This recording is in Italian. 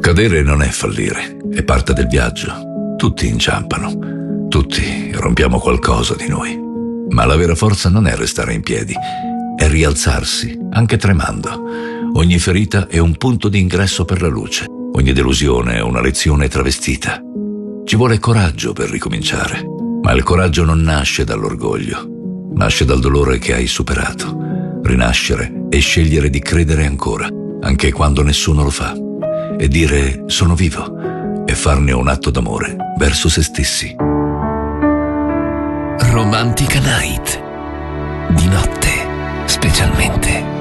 Cadere non è fallire, è parte del viaggio. Tutti inciampano, tutti rompiamo qualcosa di noi. Ma la vera forza non è restare in piedi, è rialzarsi, anche tremando. Ogni ferita è un punto di ingresso per la luce, ogni delusione è una lezione travestita. Ci vuole coraggio per ricominciare, ma il coraggio non nasce dall'orgoglio, nasce dal dolore che hai superato. Rinascere e scegliere di credere ancora, anche quando nessuno lo fa, e dire sono vivo e farne un atto d'amore verso se stessi. Romantica Night, di notte specialmente.